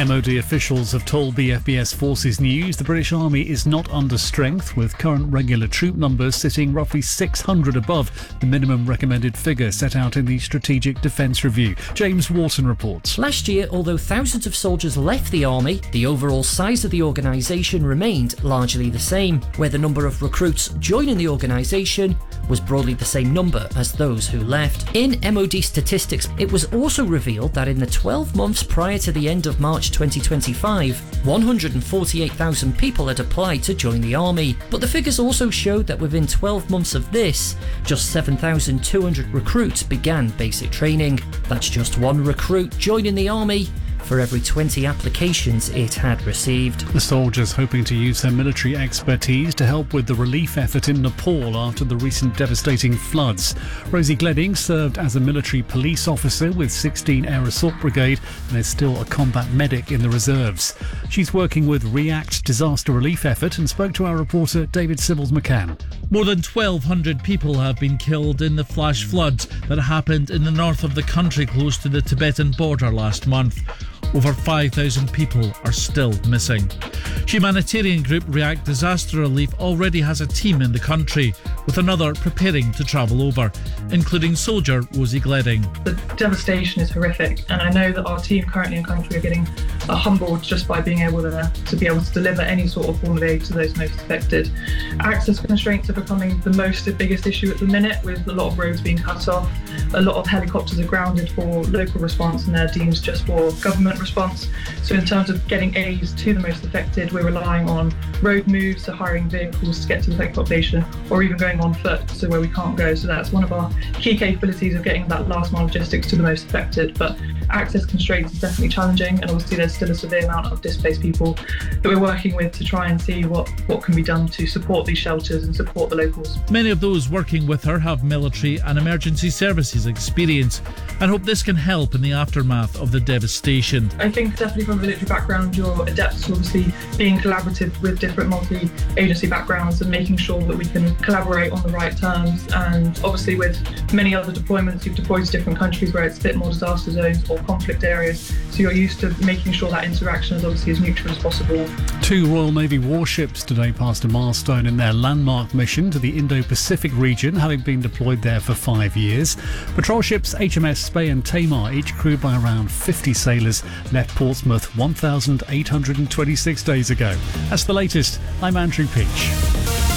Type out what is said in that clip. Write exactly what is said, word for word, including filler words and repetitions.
M O D officials have told B F B S Forces News the British Army is not under strength, with current regular troop numbers sitting roughly six hundred above the minimum recommended figure set out in the Strategic Defence Review. James Wharton reports. Last year, although thousands of soldiers left the army, the overall size of the organisation remained largely the same, where the number of recruits joining the organisation was broadly the same number as those who left. In M O D statistics, it was also revealed that in the twelve months prior to the end of March twenty twenty-five, one hundred forty-eight thousand people had applied to join the army. But the figures also showed that within twelve months of this, just seven thousand two hundred recruits began basic training. That's just one recruit joining the army for every twenty applications it had received. The soldiers hoping to use their military expertise to help with the relief effort in Nepal after the recent devastating floods. Rosie Gledding served as a military police officer with sixteen Air Assault Brigade and is still a combat medic in the reserves. She's working with REACT Disaster Relief Effort and spoke to our reporter David Sibbles-McCann. More than twelve hundred people have been killed in the flash floods that happened in the north of the country close to the Tibetan border last month. Over five thousand people are still missing. Humanitarian group REACT Disaster Relief already has a team in the country, with another preparing to travel over, including soldier Rosie Gledding. The devastation is horrific, and I know that our team currently in country are getting uh, humbled just by being able to, to be able to deliver any sort of form of aid to those most affected. Access constraints are becoming the most the biggest issue at the minute, with a lot of roads being cut off. A lot of helicopters are grounded for local response and they're deemed just for government response. So in terms of getting aid to the most affected, we're relying on road moves, so hiring vehicles to get to the affected population, or even going on foot, so where we can't go. So that's one of our key capabilities of getting that last mile logistics to the most affected. But access constraints is definitely challenging, and obviously there's still a severe amount of displaced people that we're working with to try and see what, what can be done to support these shelters and support the locals. Many of those working with her have military and emergency services experience and hope this can help in the aftermath of the devastation. I think definitely from a military background, you're adept to obviously being collaborative with different multi-agency backgrounds and making sure that we can collaborate on the right terms. And obviously with many other deployments, you've deployed to different countries where it's a bit more disaster zones or conflict areas, so you're used to making sure that interaction is obviously as neutral as possible. Two Royal Navy warships today passed a milestone in their landmark mission to the Indo-Pacific region, having been deployed there for five years. Patrol ships H M S Spey and Tamar, each crewed by around fifty sailors, left Portsmouth one thousand eight hundred twenty-six days ago. That's the latest. I'm Andrew Peach.